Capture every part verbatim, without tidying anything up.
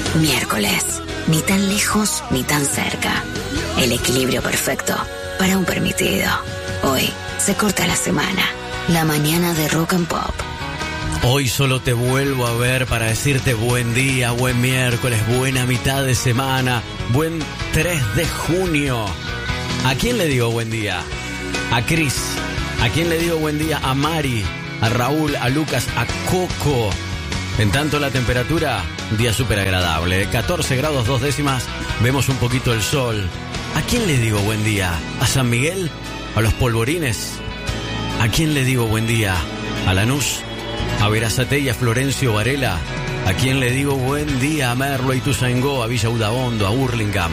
Miércoles. Ni tan lejos ni tan cerca. El equilibrio perfecto para un permitido. Hoy se corta la semana. La mañana de Rock and Pop. Hoy solo te vuelvo a ver para decirte buen día, buen miércoles, buena mitad de semana, buen tres de junio. ¿A quién le digo buen día? A Cris. ¿A quién le digo buen día? A Mari, a Raúl, a Lucas, a Coco. En tanto la temperatura, día súper agradable, catorce grados dos décimas, vemos un poquito el sol. ¿A quién le digo buen día? ¿A San Miguel? ¿A los polvorines? ¿A quién le digo buen día? ¿A Lanús? ¿A Verazate y a Florencio Varela? ¿A quién le digo buen día? A Merlo y Tuzaingó, a Villa Udaondo, a Hurlingham.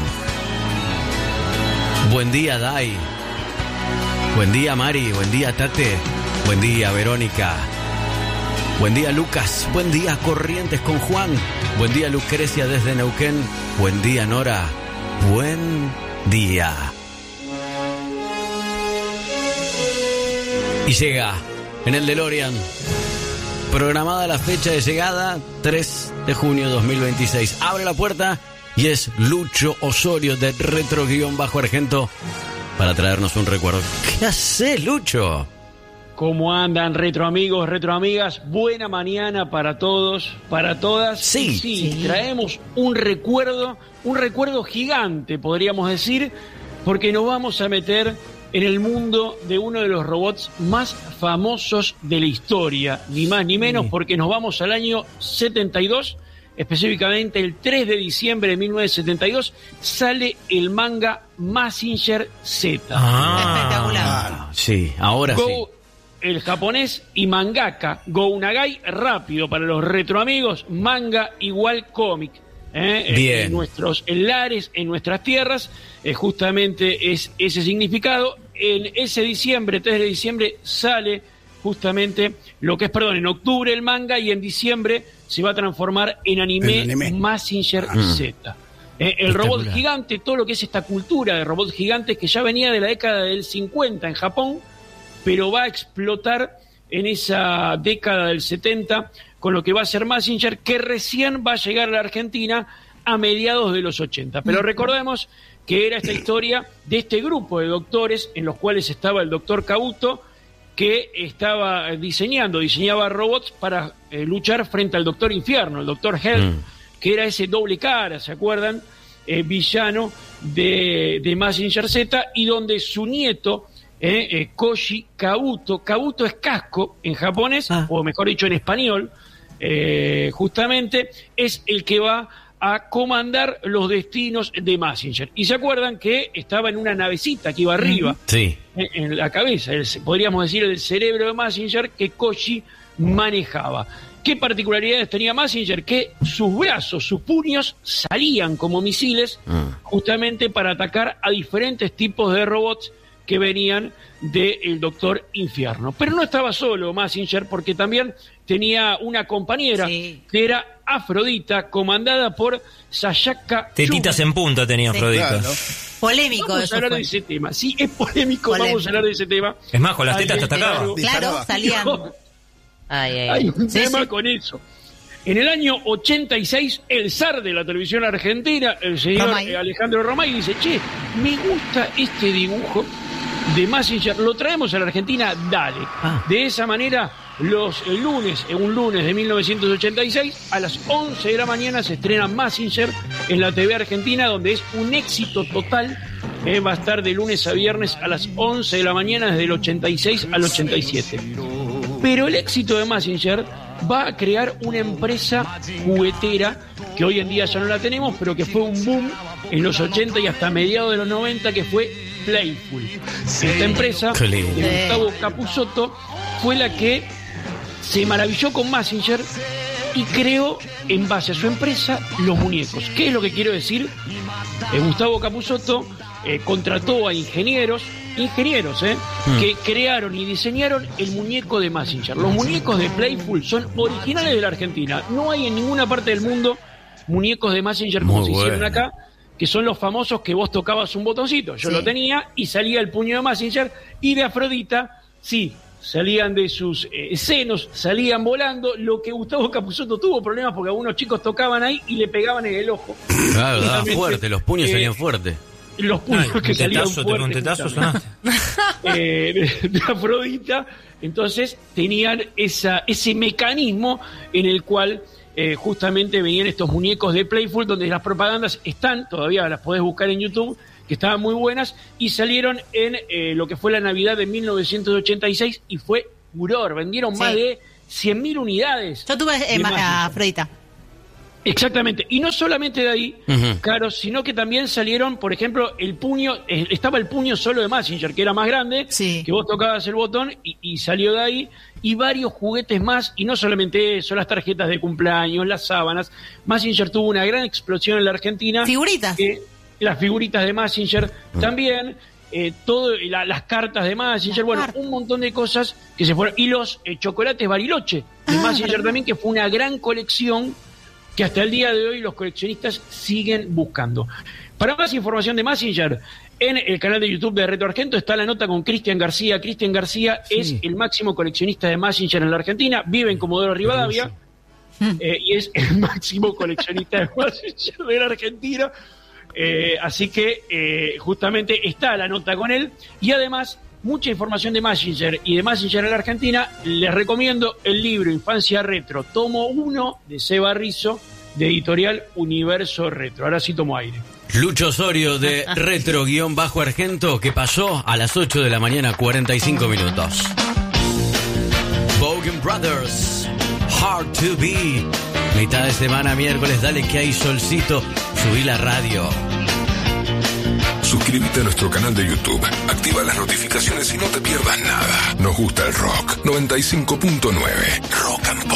Buen día, Dai. Buen día, Mari. Buen día, Tate. Buen día, Verónica. Buen día, Lucas. Buen día, Corrientes con Juan. Buen día, Lucrecia desde Neuquén. Buen día, Nora. Buen día. Y llega en el DeLorean. Programada la fecha de llegada, tres de junio de dos mil veintiséis. Abre la puerta y es Lucho Osorio de Retro-Argento para traernos un recuerdo. ¿Qué haces, Lucho? ¿Cómo andan, retro amigos, retro amigas? Buena mañana para todos, para todas. Sí, sí, sí. Traemos un recuerdo, un recuerdo gigante, podríamos decir, porque nos vamos a meter en el mundo de uno de los robots más famosos de la historia, ni más ni menos, porque nos vamos al año setenta y dos, específicamente el tres de diciembre de mil novecientos setenta y dos, sale el manga Mazinger Z. Ah, espectacular. Sí, ahora Go, sí. El japonés y mangaka Go Nagai, rápido para los retroamigos, manga igual cómic. ¿eh? Bien. En nuestros lares, en nuestras tierras, eh, justamente es ese significado. En ese diciembre, tres de diciembre, sale justamente lo que es, perdón, en octubre el manga y en diciembre se va a transformar en anime, El anime. Mazinger Ah. Z. Eh, el robot gigante, todo lo que es esta cultura de robots gigantes que ya venía de la década del cincuenta en Japón, pero va a explotar en esa década del setenta con lo que va a ser Mazinger, que recién va a llegar a la Argentina a mediados de los ochenta. Pero recordemos que era esta historia de este grupo de doctores, en los cuales estaba el doctor Kabuto, que estaba diseñando, diseñaba robots para eh, luchar frente al doctor Infierno, el doctor Hell, mm. que era ese doble cara, ¿se acuerdan? Eh, villano de, de Mazinger Z, y donde su nieto... Eh, eh, Koji Kabuto, Kabuto es casco en japonés, ah. o mejor dicho en español, eh, justamente es el que va a comandar los destinos de Mazinger. Y se acuerdan que estaba en una navecita que iba arriba, sí. en, en la cabeza, el, podríamos decir el cerebro de Mazinger que Koji manejaba. ¿Qué particularidades tenía Mazinger? Que sus brazos, sus puños salían como misiles, ah. justamente para atacar a diferentes tipos de robots que venían del Doctor Infierno. Pero no estaba solo Mazinger, porque también tenía una compañera, sí. que era Afrodita, comandada por Sayaka Tetitas Yumi. En punta tenía Afrodita. Claro. Polémico vamos eso a hablar fue. de ese tema. Sí, es polémico, Polémico. vamos a hablar de ese tema. Es más, con las tetas te Ay, atacaba. claro. Claro, salían. Ay, ay. Hay un Sí, tema sí. con eso. En el año ochenta y seis, el zar de la televisión argentina, el señor Romay. eh, Alejandro Romay, dice, che, me gusta este dibujo de Mazinger, lo traemos a la Argentina, dale. Ah. De esa manera, los el lunes, un lunes de mil novecientos ochenta y seis, a las once de la mañana se estrena Mazinger en la T V argentina, donde es un éxito total. Eh, va a estar de lunes a viernes a las once de la mañana, desde el ochenta y seis al ochenta y siete. Pero el éxito de Mazinger va a crear una empresa juguetera que hoy en día ya no la tenemos, pero que fue un boom en los ochenta y hasta mediados de los noventa, que fue Playful. Esta empresa de Gustavo Capusotto fue la que se maravilló con Mazinger y creó, en base a su empresa, los muñecos. ¿Qué es lo que quiero decir? Eh, Gustavo Capusotto eh, contrató a ingenieros, ingenieros, eh, mm. que crearon y diseñaron el muñeco de Mazinger. Los muñecos de Playful son originales de la Argentina. No hay en ninguna parte del mundo muñecos de Mazinger como se hicieron acá, que son los famosos que vos tocabas un botoncito. Yo sí. lo tenía y salía el puño de Mazinger, y de Afrodita, sí, salían de sus eh, senos, salían volando, lo que Gustavo Capusotto tuvo problemas porque algunos chicos tocaban ahí y le pegaban en el ojo. Claro, daba fuerte, los puños eh, salían fuertes. Los puños Ay, que salían tetazo, fuertes. Un tetazo sonaste. Eh, de, de Afrodita, entonces tenían esa, ese mecanismo en el cual eh, justamente venían estos muñecos de Playful, donde las propagandas están, todavía las podés buscar en YouTube, que estaban muy buenas, y salieron en eh, lo que fue la Navidad de mil novecientos ochenta y seis, y fue furor, vendieron sí. más de cien mil unidades. Yo tuve eh, a Afrodita. Exactamente, y no solamente de ahí, uh-huh. claro, sino que también salieron, por ejemplo, el puño, eh, estaba el puño solo de Mazinger, que era más grande, sí. que vos tocabas el botón y, y salió de ahí, y varios juguetes más, y no solamente eso, las tarjetas de cumpleaños, las sábanas. Mazinger tuvo una gran explosión en la Argentina. Figuritas. Eh, las figuritas de Mazinger uh-huh. también, eh, todo, la, las cartas de Mazinger, bueno, cartas. un montón de cosas que se fueron, y los eh, chocolates Bariloche de ah, Mazinger también, que fue una gran colección que hasta el día de hoy los coleccionistas siguen buscando. Para más información de Mazinger, en el canal de YouTube de Retro Argento está la nota con Cristian García. Cristian García sí. es el máximo coleccionista de Mazinger en la Argentina, vive en Comodoro Rivadavia, eh, y es el máximo coleccionista de Mazinger de la Argentina. Eh, así que eh, justamente está la nota con él, y además mucha información de Mazinger y de Mazinger en la Argentina. Les recomiendo el libro Infancia Retro, tomo uno de Seba Rizzo, de editorial Universo Retro. Ahora sí tomo aire. Lucho Osorio de Retro-Argento, que pasó a las ocho de la mañana, cuarenta y cinco minutos. Bogan Brothers, Hard to Be. Mitad de semana, miércoles, dale que hay solcito, subí la radio. Suscríbete a nuestro canal de YouTube, activa las notificaciones y no te pierdas nada. Nos gusta el rock. noventa y cinco punto nueve Rock and Pop.